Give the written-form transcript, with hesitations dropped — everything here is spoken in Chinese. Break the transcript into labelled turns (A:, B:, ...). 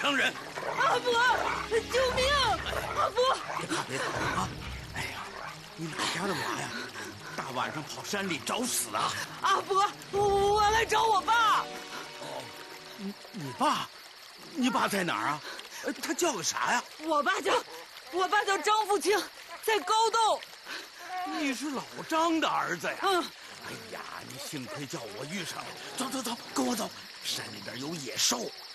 A: 伤人。
B: 阿伯，救命！阿伯，
A: 别怕啊！哎呀，你哪家的娃呀？大晚上跑山里找死啊！
B: 阿伯，我来找我爸。
A: 哦，你爸？你爸在哪儿啊？他叫个啥呀？
B: 我爸叫张富清，在高洞。
A: 你是老张的儿子呀？
B: 嗯。
A: 哎呀，你幸亏叫我遇上了。走，跟我走。山里边有野兽，